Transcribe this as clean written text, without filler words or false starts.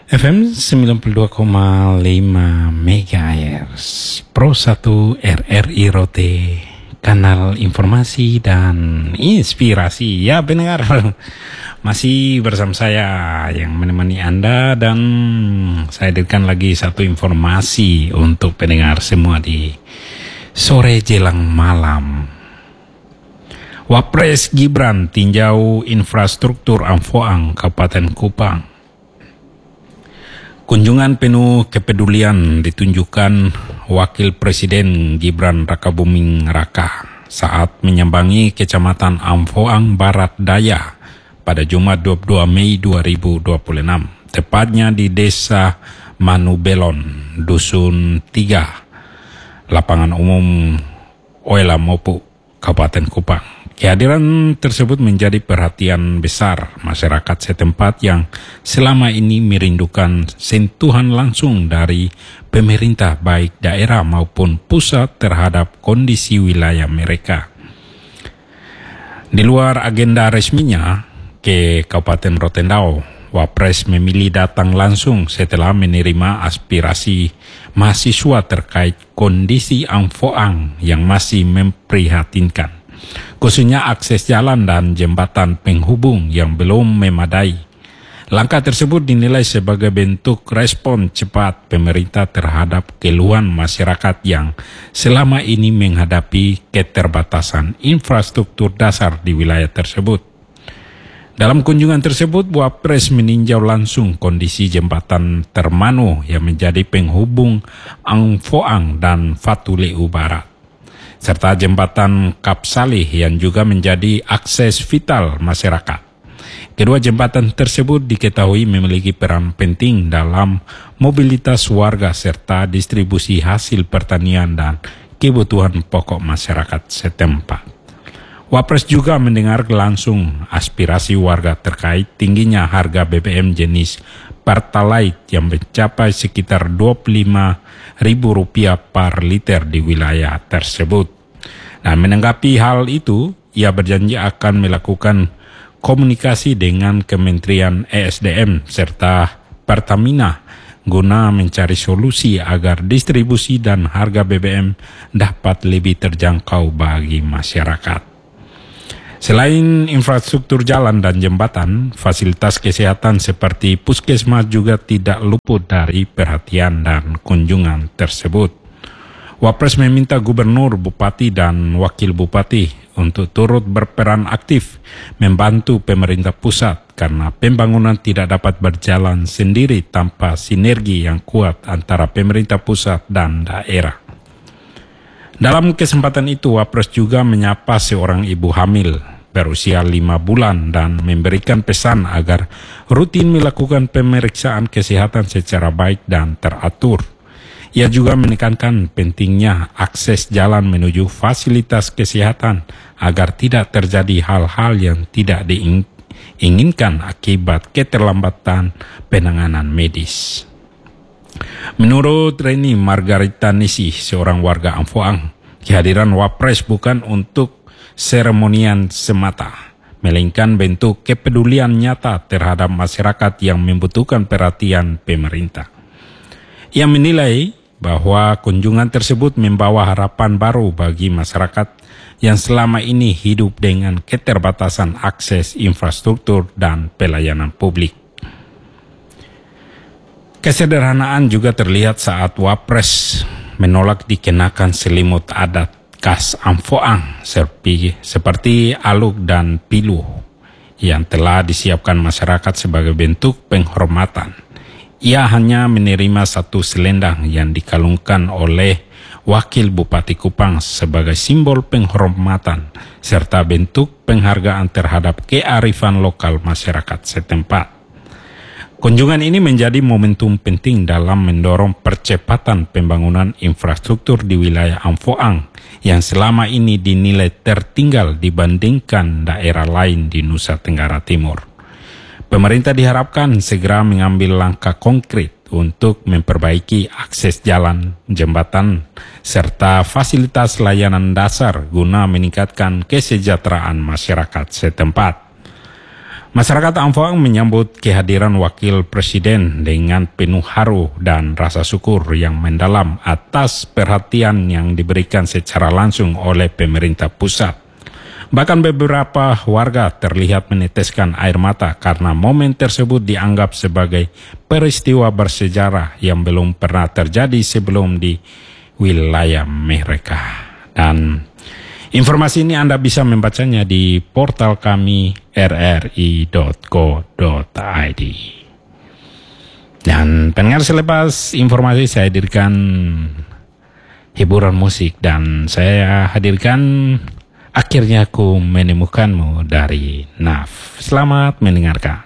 FM 92,5 MHz Pro 1 RRI Rote, kanal informasi dan inspirasi. Ya pendengar, masih bersama saya yang menemani Anda, dan saya hadirkan lagi satu informasi untuk pendengar semua di sore jelang malam. Wapres Gibran tinjau infrastruktur Amfoang, Kabupaten Kupang. Kunjungan penuh kepedulian ditunjukkan Wakil Presiden Gibran Rakabuming Raka saat menyambangi Kecamatan Amfoang Barat Daya pada Jumat 22 Mei 2026, tepatnya di Desa Manubelon, Dusun 3, Lapangan Umum Oela Mopu, Kabupaten Kupang. Kehadiran tersebut menjadi perhatian besar masyarakat setempat yang selama ini merindukan sentuhan langsung dari pemerintah baik daerah maupun pusat terhadap kondisi wilayah mereka. Di luar agenda resminya ke Kabupaten Rotendao, Wapres memilih datang langsung setelah menerima aspirasi mahasiswa terkait kondisi Amfoang yang masih memprihatinkan, khususnya akses jalan dan jembatan penghubung yang belum memadai. Langkah tersebut dinilai sebagai bentuk respon cepat pemerintah terhadap keluhan masyarakat yang selama ini menghadapi keterbatasan infrastruktur dasar di wilayah tersebut. Dalam kunjungan tersebut, Wapres meninjau langsung kondisi jembatan Termanu yang menjadi penghubung Amfoang dan Fatuleu Barat, serta jembatan Kapsalih yang juga menjadi akses vital masyarakat. Kedua jembatan tersebut diketahui memiliki peran penting dalam mobilitas warga serta distribusi hasil pertanian dan kebutuhan pokok masyarakat setempat. Wapres juga mendengar langsung aspirasi warga terkait tingginya harga BBM jenis Pertalite yang mencapai sekitar Rp25.000 per liter di wilayah tersebut. Nah, menanggapi hal itu, ia berjanji akan melakukan komunikasi dengan Kementerian ESDM serta Pertamina guna mencari solusi agar distribusi dan harga BBM dapat lebih terjangkau bagi masyarakat. Selain infrastruktur jalan dan jembatan, fasilitas kesehatan seperti puskesmas juga tidak luput dari perhatian dan kunjungan tersebut. Wapres meminta gubernur, bupati, dan wakil bupati untuk turut berperan aktif membantu pemerintah pusat karena pembangunan tidak dapat berjalan sendiri tanpa sinergi yang kuat antara pemerintah pusat dan daerah. Dalam kesempatan itu, Wapres juga menyapa seorang ibu hamil berusia 5 bulan dan memberikan pesan agar rutin melakukan pemeriksaan kesehatan secara baik dan teratur. Ia juga menekankan pentingnya akses jalan menuju fasilitas kesehatan agar tidak terjadi hal-hal yang tidak diinginkan akibat keterlambatan penanganan medis. Menurut Reni Margarita Nisi, seorang warga Amfoang, kehadiran Wapres bukan untuk seremonian semata, melainkan bentuk kepedulian nyata terhadap masyarakat yang membutuhkan perhatian pemerintah. Ia menilai bahwa kunjungan tersebut membawa harapan baru bagi masyarakat yang selama ini hidup dengan keterbatasan akses infrastruktur dan pelayanan publik. Kesederhanaan juga terlihat saat Wapres menolak dikenakan selimut adat khas Amfoang seperti aluk dan piluh yang telah disiapkan masyarakat sebagai bentuk penghormatan. Ia hanya menerima satu selendang yang dikalungkan oleh Wakil Bupati Kupang sebagai simbol penghormatan serta bentuk penghargaan terhadap kearifan lokal masyarakat setempat. Kunjungan ini menjadi momentum penting dalam mendorong percepatan pembangunan infrastruktur di wilayah Amfoang yang selama ini dinilai tertinggal dibandingkan daerah lain di Nusa Tenggara Timur. Pemerintah diharapkan segera mengambil langkah konkret untuk memperbaiki akses jalan, jembatan, serta fasilitas layanan dasar guna meningkatkan kesejahteraan masyarakat setempat. Masyarakat Amfoang menyambut kehadiran Wakil Presiden dengan penuh haru dan rasa syukur yang mendalam atas perhatian yang diberikan secara langsung oleh pemerintah pusat. Bahkan beberapa warga terlihat meneteskan air mata karena momen tersebut dianggap sebagai peristiwa bersejarah yang belum pernah terjadi sebelum di wilayah mereka. Dan informasi ini Anda bisa membacanya di portal kami rri.co.id. Dan pendengar, selepas informasi saya hadirkan hiburan musik dan saya hadirkan Akhirnya Aku Menemukanmu dari Naf. Selamat mendengarkan.